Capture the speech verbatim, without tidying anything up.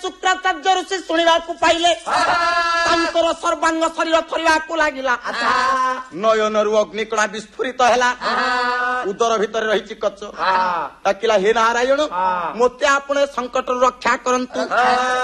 ଶୁକ୍ରାଚାର୍ଯ୍ୟ ଋଷି ଶୁଣିବାକୁ ପାଇଲେ ତାଙ୍କର ସର୍ବାଙ୍ଗ ଶରୀର ଥରିବାକୁ ଲାଗିଲା। ନୟନରୁ ଅଗ୍ନିକଣା ବିସ୍ଫୁରିତ ହେଲା। ଉଦର ଭିତରେ ରହିଛି କଚ। ଡାକିଲା ହେ ନାରାୟଣ ମୋତେ ଆପଣ ସଙ୍କଟରୁ ରକ୍ଷା କରନ୍ତୁ।